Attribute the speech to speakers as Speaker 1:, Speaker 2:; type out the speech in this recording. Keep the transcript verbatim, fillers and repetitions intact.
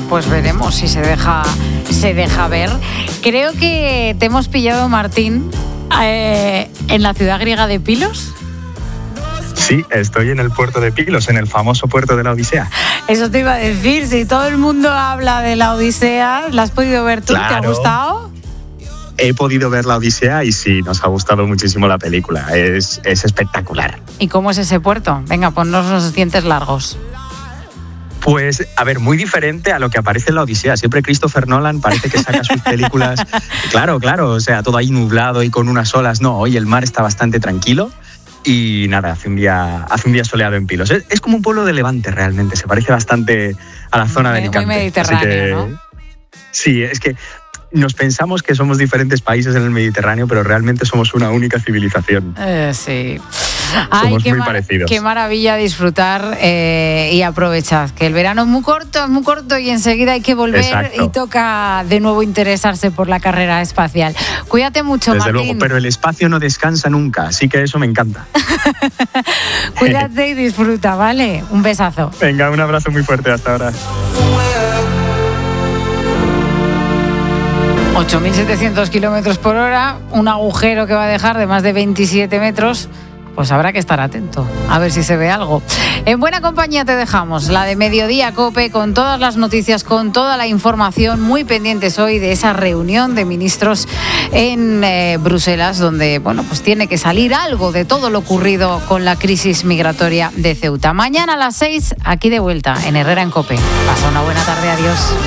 Speaker 1: pues veremos si se deja, se deja ver. Creo que te hemos pillado, Martín, eh, en la ciudad griega de Pilos.
Speaker 2: Sí, estoy en el puerto de Pilos, en el famoso puerto de la Odisea.
Speaker 1: Eso te iba a decir, si todo el mundo habla de la Odisea, ¿la has podido ver tú?
Speaker 2: Claro.
Speaker 1: ¿Te ha gustado?
Speaker 2: He podido ver la Odisea y sí, nos ha gustado muchísimo la película. Es, es espectacular.
Speaker 1: ¿Y cómo es ese puerto? Venga, ponnos los dientes largos.
Speaker 2: Pues, a ver, muy diferente a lo que aparece en la Odisea. Siempre Christopher Nolan parece que saca sus películas. Claro, claro, o sea, todo ahí nublado y con unas olas. No, hoy el mar está bastante tranquilo. Y nada, hace un día, hace un día soleado en Pilos. Es, es como un pueblo de Levante realmente, se parece bastante a la zona
Speaker 1: muy,
Speaker 2: de Alicante.
Speaker 1: Muy mediterráneo,
Speaker 2: que,
Speaker 1: ¿no?
Speaker 2: Sí, es que nos pensamos que somos diferentes países en el Mediterráneo, pero realmente somos una única civilización.
Speaker 1: Eh, sí. Ay,
Speaker 2: somos
Speaker 1: qué
Speaker 2: muy
Speaker 1: mar-
Speaker 2: parecidos.
Speaker 1: Qué maravilla disfrutar eh, y aprovechad, que el verano es muy corto, es muy corto y enseguida hay que volver.
Speaker 2: Exacto.
Speaker 1: Y toca de nuevo interesarse por la carrera espacial. Cuídate mucho,
Speaker 2: Desde
Speaker 1: Martín.
Speaker 2: luego, pero el espacio no descansa nunca, así que eso me encanta.
Speaker 1: Cuídate y disfruta, ¿vale? Un besazo.
Speaker 2: Venga, un abrazo muy fuerte, hasta ahora.
Speaker 1: ocho mil setecientos kilómetros por hora, un agujero que va a dejar de más de veintisiete metros, pues habrá que estar atento, a ver si se ve algo. En buena compañía te dejamos, la de Mediodía COPE, con todas las noticias, con toda la información, muy pendientes hoy de esa reunión de ministros en eh, Bruselas, donde, bueno, pues tiene que salir algo de todo lo ocurrido con la crisis migratoria de Ceuta. Mañana a las seis, aquí de vuelta, en Herrera en COPE. Pasa una buena tarde, adiós.